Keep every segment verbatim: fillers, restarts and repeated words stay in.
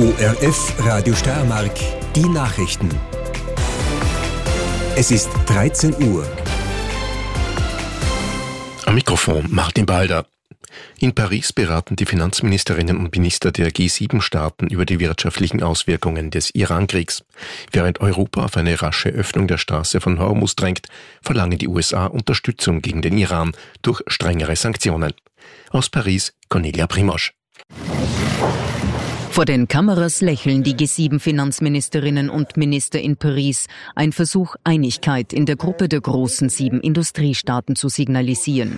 O R F Radio Steiermark, die Nachrichten. Es ist dreizehn Uhr. Am Mikrofon Martin Balder. In Paris beraten die Finanzministerinnen und Minister der G sieben Staaten über die wirtschaftlichen Auswirkungen des Iran-Kriegs. Während Europa auf eine rasche Öffnung der Straße von Hormuz drängt, verlangen die U S A Unterstützung gegen den Iran durch strengere Sanktionen. Aus Paris, Cornelia Primosch. Vor den Kameras lächeln die G sieben Finanzministerinnen und Minister in Paris. Ein Versuch, Einigkeit in der Gruppe der großen sieben Industriestaaten zu signalisieren.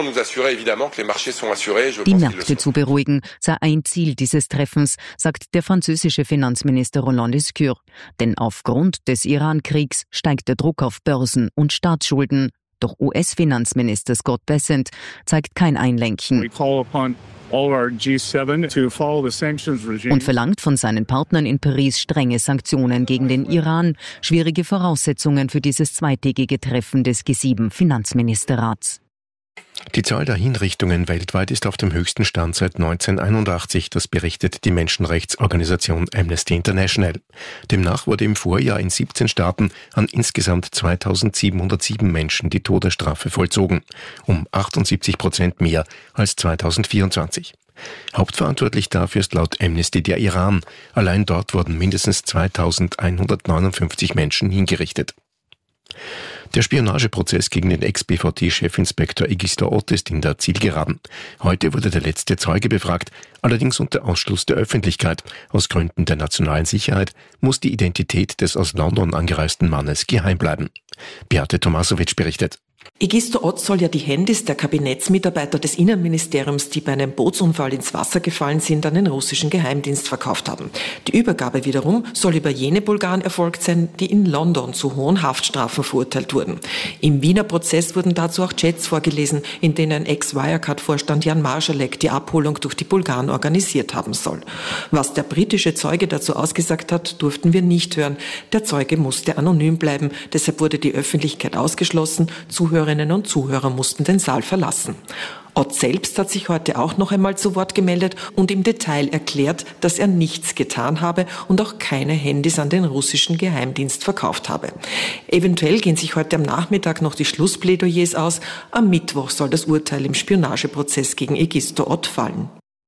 Die Märkte zu beruhigen, sei ein Ziel dieses Treffens, sagt der französische Finanzminister Roland Lescure. Denn aufgrund des Iran-Kriegs steigt der Druck auf Börsen und Staatsschulden. Doch U S-Finanzminister Scott Bessent zeigt kein Einlenken und verlangt von seinen Partnern in Paris strenge Sanktionen gegen den Iran, schwierige Voraussetzungen für dieses zweitägige Treffen des G sieben Finanzministerrats. Die Zahl der Hinrichtungen weltweit ist auf dem höchsten Stand seit neunzehnhunderteinundachtzig, das berichtet die Menschenrechtsorganisation Amnesty International. Demnach wurde im Vorjahr in siebzehn Staaten an insgesamt zweitausendsiebenhundertsieben Menschen die Todesstrafe vollzogen, um achtundsiebzig Prozent mehr als zweitausendvierundzwanzig. Hauptverantwortlich dafür ist laut Amnesty der Iran. Allein dort wurden mindestens zweitausendeinhundertneunundfünfzig Menschen hingerichtet. Der Spionageprozess gegen den Ex-B V T-Chefinspektor Egisto Ott ist in der Zielgeraden. Heute wurde der letzte Zeuge befragt, allerdings unter Ausschluss der Öffentlichkeit. Aus Gründen der nationalen Sicherheit muss die Identität des aus London angereisten Mannes geheim bleiben. Beate Tomasovic berichtet. Egisto Ott soll ja die Handys der Kabinettsmitarbeiter des Innenministeriums, die bei einem Bootsunfall ins Wasser gefallen sind, an den russischen Geheimdienst verkauft haben. Die Übergabe wiederum soll über jene Bulgaren erfolgt sein, die in London zu hohen Haftstrafen verurteilt wurden. Im Wiener Prozess wurden dazu auch Chats vorgelesen, in denen Ex-Wirecard-Vorstand Jan Marschalek die Abholung durch die Bulgaren organisiert haben soll. Was der britische Zeuge dazu ausgesagt hat, durften wir nicht hören. Der Zeuge musste anonym bleiben, deshalb wurde die Öffentlichkeit ausgeschlossen. Zuhörerinnen und Zuhörer mussten den Saal verlassen. Ott selbst hat sich heute auch noch einmal zu Wort gemeldet und im Detail erklärt, dass er nichts getan habe und auch keine Handys an den russischen Geheimdienst verkauft habe. Eventuell gehen sich heute am Nachmittag noch die Schlussplädoyers aus. Am Mittwoch soll das Urteil im Spionageprozess gegen Egisto Ott fallen.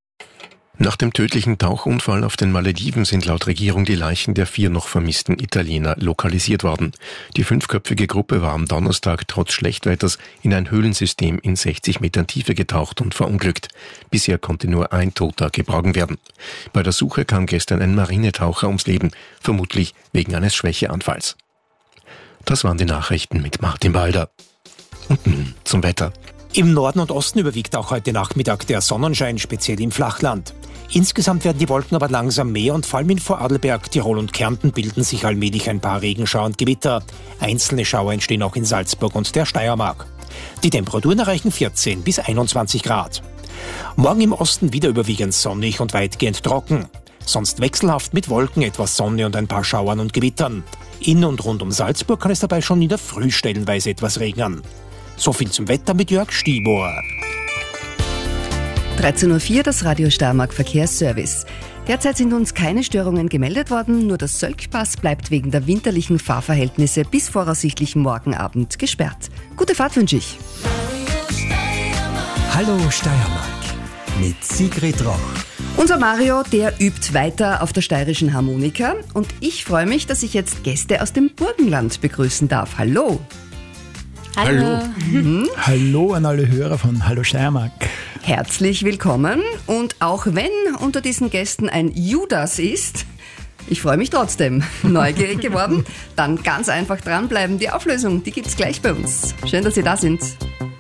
Nach dem tödlichen Tauchunfall auf den Malediven sind laut Regierung die Leichen der vier noch vermissten Italiener lokalisiert worden. Die fünfköpfige Gruppe war am Donnerstag trotz Schlechtwetters in ein Höhlensystem in sechzig Metern Tiefe getaucht und verunglückt. Bisher konnte nur ein Toter geborgen werden. Bei der Suche kam gestern ein Marinetaucher ums Leben, vermutlich wegen eines Schwächeanfalls. Das waren die Nachrichten mit Martin Balder. Und nun zum Wetter. Im Norden und Osten überwiegt auch heute Nachmittag der Sonnenschein, speziell im Flachland. Insgesamt werden die Wolken aber langsam mehr und vor allem in Vorarlberg, Tirol und Kärnten bilden sich allmählich ein paar Regenschauer und Gewitter. Einzelne Schauer entstehen auch in Salzburg und der Steiermark. Die Temperaturen erreichen vierzehn bis einundzwanzig Grad. Morgen im Osten wieder überwiegend sonnig und weitgehend trocken. Sonst wechselhaft mit Wolken, etwas Sonne und ein paar Schauern und Gewittern. In und rund um Salzburg kann es dabei schon in der Früh stellenweise etwas regnen. So viel zum Wetter mit Jörg Stibor. dreizehn Uhr vier, das Radio Steiermark Verkehrsservice. Derzeit sind uns keine Störungen gemeldet worden, nur der Sölkpass bleibt wegen der winterlichen Fahrverhältnisse bis voraussichtlich morgen Abend gesperrt. Gute Fahrt wünsche ich. Hallo Steiermark mit Sigrid Roch. Unser Mario, der übt weiter auf der steirischen Harmonika und ich freue mich, dass ich jetzt Gäste aus dem Burgenland begrüßen darf. Hallo! Hallo. Mhm. Hallo an alle Hörer von Hallo Steiermark. Herzlich willkommen und auch wenn unter diesen Gästen ein Judas ist, ich freue mich trotzdem, neugierig geworden, dann ganz einfach dranbleiben. Die Auflösung, die gibt's gleich bei uns. Schön, dass Sie da sind.